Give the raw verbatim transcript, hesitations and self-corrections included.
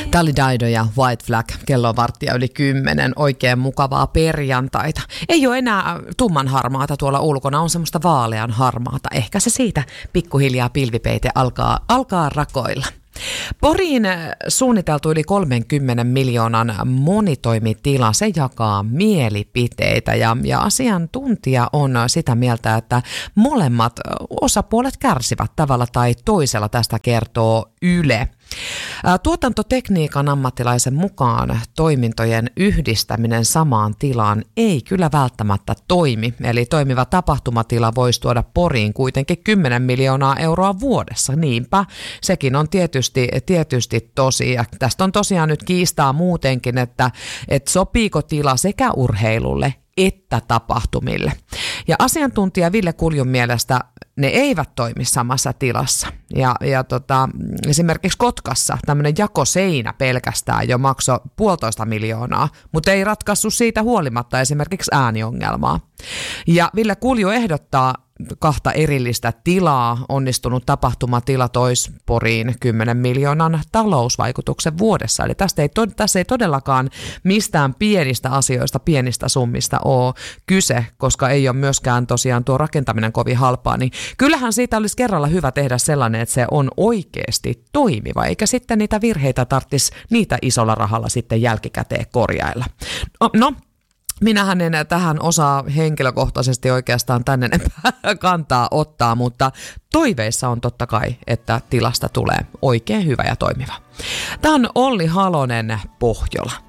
Tämä oli Dido ja White Flag, kello on varttia yli kymmenen, oikein mukavaa perjantaita. Ei ole enää tumman harmaata tuolla ulkona, on semmoista vaalean harmaata. Ehkä se siitä pikkuhiljaa pilvipeite alkaa, alkaa rakoilla. Poriin suunniteltu yli kolmenkymmenen miljoonan monitoimitila, se jakaa mielipiteitä ja, ja asiantuntija on sitä mieltä, että molemmat osapuolet kärsivät tavalla tai toisella, tästä kertoo Yle. Tuotantotekniikan ammattilaisen mukaan toimintojen yhdistäminen samaan tilaan ei kyllä välttämättä toimi, eli toimiva tapahtumatila voisi tuoda Poriin kuitenkin kymmenen miljoonaa euroa vuodessa, niinpä sekin on tietysti, tietysti tosi, ja tästä on tosiaan nyt kiistaa muutenkin, että, että sopiiko tila sekä urheilulle että tapahtumille. Ja asiantuntija Ville Kuljun mielestä ne eivät toimi samassa tilassa. Ja, ja tota, esimerkiksi Kotkassa tämmöinen jakoseinä pelkästään jo maksoi puolitoista miljoonaa, mutta ei ratkaissut siitä huolimatta esimerkiksi ääniongelmaa. Ja Ville Kulju ehdottaa kahta erillistä tilaa. Onnistunut tapahtumatila toisi Poriin kymmenen miljoonan talousvaikutuksen vuodessa. Eli tästä ei, tässä ei todellakaan mistään pienistä asioista, pienistä summista ole kyse, koska ei ole myöskään tosiaan tuo rakentaminen kovin halpaa. Niin kyllähän siitä olisi kerralla hyvä tehdä sellainen, että se on oikeasti toimiva, eikä sitten niitä virheitä tarvitsisi niitä isolla rahalla sitten jälkikäteen korjailla. No, no minähän en tähän osaa henkilökohtaisesti oikeastaan tänne enempää kantaa ottaa, mutta toiveissa on totta kai, että tilasta tulee oikein hyvä ja toimiva. Tämä on Olli Halonen, Pohjola.